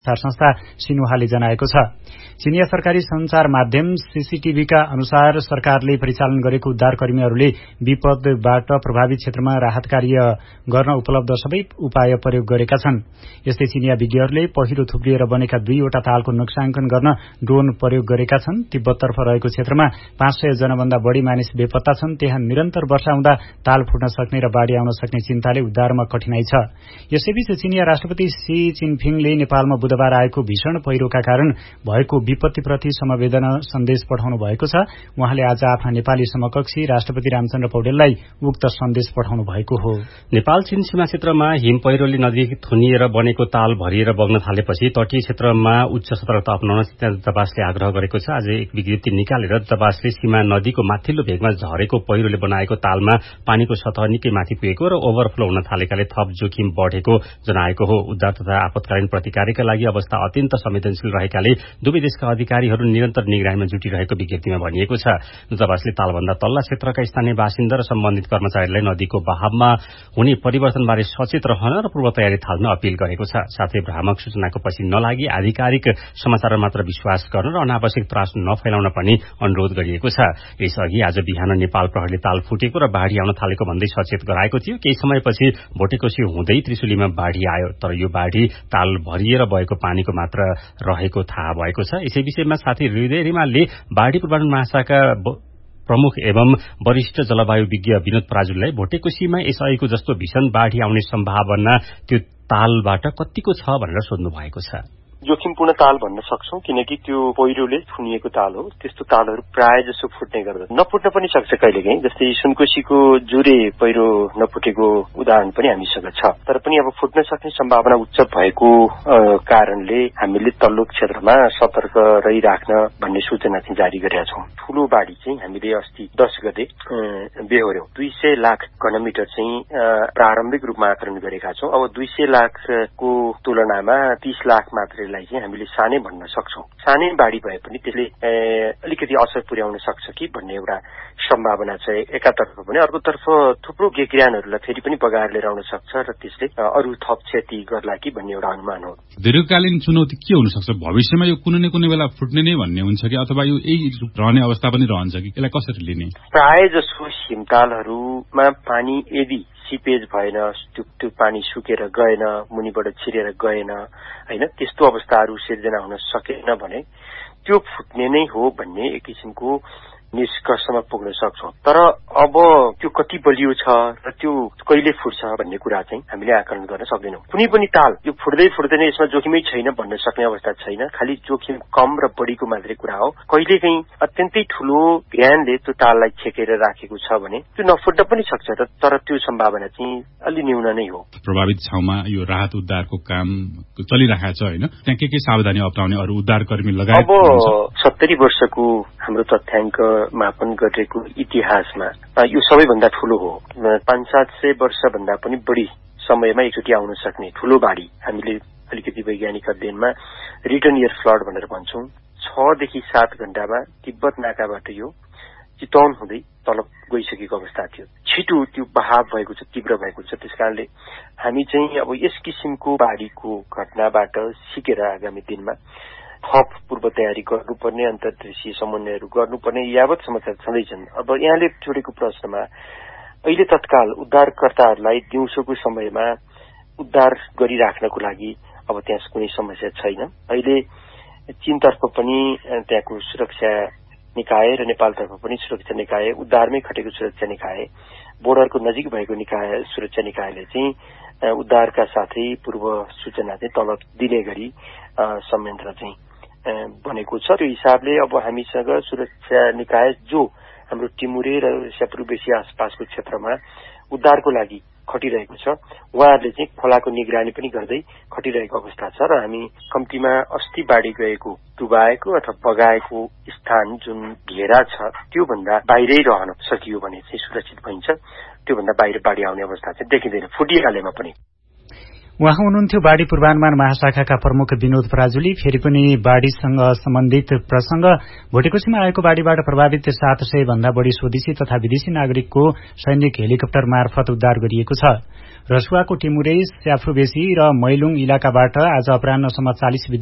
संस्था सिन्हुवाले जनाएको छ। चिनिया सरकारी सञ्चार माध्यम सीसीटीभीका अनुसार सरकारले परिचालन गरेको उद्धारकर्मीहरूले विपदबाट प्रभावित क्षेत्रमा राहत कार्य गर्न उपलब्ध सबै उपाय प्रयोग गरेका छन्। यस्तै चिनिया विज्ञहरूले पहिरो थुप्रिएर बनेका 2वटा तालको नोक्साङ्कन गर्न ड्रोन प्रयोग गरेका छन्। तिब्बततर्फ रहेको क्षेत्रमा 500 जनाभन्दा बढ़ी मानिस बेपत्ता छन्। त्यहाँ निरन्तर वर्षा हुँदा ताल फुट्न सक्ने र बाढ़ी आउन सक्ने चिन्ताले उद्धारमा कठिनाई छ। यसैबीच चिनिया राष्ट्रपति सी जिनपिङले नेपालमा बुधबार आएको भीषण पहिरोका कारण भएको विपत्तिप्रति समवेदना सन्देश पठाउनु भएको छ। उहाँले आज आफ्ना नेपाली समकक्षी राष्ट्रपति रामचन्द्र पौडेललाई उक्त सन्देश पठाउनु भएको हो। नेपाल चीन सीमा क्षेत्रमा हिम पहिरोले नदी थुनिएर बनेको ताल भरिएर बग्न थालेपछि तटीय क्षेत्रमा उच्च सतर्कता अपनाउन दूतावासले आग्रह गरेको छ। आज एक विज्ञप्ति निकालेर दूतावासले सीमा नदीको माथिल्लो भेगमा झरेको पहिरोले बनाएको तालमा पानीको सतह निकै माथि पुगेको र ओभरफ्लो हुन थालेकाले थप जोखिम बढ़ेको जनाएको हो। उद्धार तथा आपतकालीन प्रतिकारका लागि अवस्था अत्यन्त संवेदनशील रहेकाले दुवै देशका अधिकारीहरू निरन्तर निगरानीमा जुटिरहेको विज्ञप्तिमा भनिएको छ। दूतावासले तालभन्दा तल्ला क्षेत्रका स्थानीय बासिन्दा र सम्बन्धित कर्मचारीलाई नदीको बहावमा हुने परिवर्तनबारे सचेत रहन र पूर्व तयारी थाल्न अपील गरेको छ। साथै भ्रामक सूचनाको पछि नलागी आधिकारिक समाचारमा मात्र विश्वास गर्न र अनावश्यक त्रास नफैलाउन पनि अनुरोध गरिएको छ। यसअघि आज बिहान नेपाल प्रहरीले ताल फुटेको र बाढ़ी आउन थालेको भन्दै सचेत गराएको थियो। केही समयपछि भोटेकोशी हुँदै त्रिशुलीमा बाढ़ी आयो, तर यो बाढ़ी ताल भरिएर बगेको पानीको मात्र रहेको थाहा भएको छ। यसै विषयमा साथी हृदय रिमालले बाढ़ी पूर्वानुमान महाशाखा प्रमुख एवं वरिष्ठ जलवायु विज्ञ विनोद पराजुलीलाई भोटेकोशीमा यसअघिको जस्तो भीषण बाढ़ी आउने सम्भावना त्यो तालबाट कतिको छ भनेर सोध्नु भएको छ। जोखिमपूर्ण ताल भन्न सक्छौं, किनकि त्यो पहिरोले थुनिएको ताल हो। त्यस्तो तालहरू प्राय जसो फुट्ने गर्दछ, नफुट्न पनि सक्छ कहिलेकाहीँ। जस्तै सुनकोशीको जुरे पहिरो नफुटेको उदाहरण पनि हामीसँग छ। तर पनि अब फुट्न सक्ने सम्भावना उच्च भएको कारणले हामीले तल्लो क्षेत्रमा सतर्क रहिराख्न भन्ने सूचना चाहिँ जारी गरेका छौं। ठूलो बाढ़ी चाहिँ हामीले अस्ति 10 गते बेहोर्यौं 200 लाख घनमिटर चाहिँ प्रारम्भिक रूपमा आकलन गरेका छौं। अब 200 लाखको तुलनामा 30 लाख मात्र चाहिँ हामीले सानै भन्न सक्छौं। सानै बाढ़ी भए पनि त्यसले अलिकति असर पुर्याउन सक्छ कि भन्ने एउटा सम्भावना छ एकातर्फ पनि। अर्कोतर्फ थुप्रो गेग्रानहरूलाई फेरि पनि बगाएर लिएर आउन सक्छ र त्यसले अरू थप क्षति गर्ला कि भन्ने एउटा अनुमान हो। दीर्घकालीन चुनौती के हुन सक्छ? भविष्यमा यो कुनै न कुनै बेला फुट्ने नै भन्ने हुन्छ कि अथवा यो यही रहने अवस्था पनि रहन्छ कि यसलाई कसरी लिने? प्राय जसो हिमतालहरूमा पानी यदि सिपेज भएन, त्यो पानी सुकेर गएन, मुनिबाट छिरेर गएन हैन, त्यस्तो अवस्थाहरू सिर्जना हुन सकेन भने त्यो फुट्ने नै हो भन्ने एक किसिमको निष्कर्षमा पुग्न सक्छौं। तर अब त्यो कति बलियो छ र त्यो कहिले फुट्छ भन्ने कुरा चाहिँ हामीले आकलन गर्न सक्दैनौं। कुनै पनि ताल यो फुट्दै फुट्दैन यसमा जोखिमै छैन भन्न सक्ने अवस्था छैन। खालि जोखिम कम र बढीको मात्रै कुरा हो। कहिलेकाहीँ अत्यन्तै ठूलो ज्ञानले त्यो ताललाई छेकेर राखेको छ भने त्यो नफुट्न पनि सक्छ, तर त्यो सम्भावना चाहिँ अलि न्यून नै हो। प्रभावित ठाउँमा यो राहत उद्धारको काम चलिरहेको छ हैन, त्यहाँ के सावधानी अपनाउने अरू उद्धारकर्मी लगायत? अब 70 वर्षको हाम्रो तथ्याङ्क मापन गरेको इतिहासमा यो सबैभन्दा ठूलो हो। 500-700 वर्ष भन्दा पनि बढी समयमा एकचोटि आउन सक्ने ठूलो बाढ़ी हामीले अलिकति वैज्ञानिक अध्ययनमा रिटर्न इयर फ्लड भनेर भन्छौं। 6 देखि 7 घण्टामा तिब्बत नाकाबाट यो चितवन हुँदै तल गइसकेको अवस्था थियो। छिटो त्यो बहाव भएको छ, तीव्र भएको छ। त्यसकारणले हामी चाहिँ अब यस किसिमको बाढ़ीको घटनाबाट सिकेर आगामी दिनमा थप पूर्व तयारी गर्नुपर्ने, अन्तर्देशीय समन्वयहरू गर्नुपर्ने यावत समाचार छँदैछन्। अब यहाँले जोडेको प्रश्नमा अहिले तत्काल उद्धारकर्ताहरूलाई दिउँसोको समयमा उद्धार गरिराख्नको लागि अब त्यहाँ कुनै समस्या छैन। अहिले चीनतर्फ पनि त्यहाँको सुरक्षा निकाय र नेपालतर्फ पनि सुरक्षा निकाय, उद्धारमै खटेको सुरक्षा निकाय, बोर्डरको नजिक भएको निकाय सुरक्षा निकायले चाहिँ उद्धारका साथै पूर्व सूचना चाहिँ तल दिने गरी संयन्त्र चाहिँ बनेको छ। त्यो हिसाबले अब हामीसँग सुरक्षा निकाय जो हाम्रो टिमुरे र स्यापुरबेसी आसपासको क्षेत्रमा उद्धारको लागि खटिरहेको छ, उहाँहरूले चाहिँ खोलाको निगरानी पनि गर्दै खटिरहेको अवस्था छ र हामी कम्तीमा अस्ति बाढ़ी गएको, डुबाएको अथवा बगाएको स्थान जुन घेरा छ त्यो भन्दा बाहिरै रहन सकियो भने चाहिँ सुरक्षित भइन्छ। त्यो भन्दा बाहिर बाढ़ी आउने अवस्था चाहिँ देखिँदैन फुटिहालेमा पनि। उहाँ हुनुहुन्थ्यो बाढ़ी पूर्वानुमान महाशाखाका प्रमुख विनोद पराजुली। फेरि पनि बाढ़ीसँग सम्बन्धित प्रसंग, भोटेकोशीमा आएको बाढ़ीबाट प्रभावित 700 भन्दा बढ़ी स्वदेशी तथा विदेशी नागरिकको सैनिक हेलिकप्टर मार्फत उद्धार गरिएको छ। रसुवाको टिमुरे स्याफ्रुबेसी र मैलुङ इलाकाबाट आज अपराह्नसम्म 40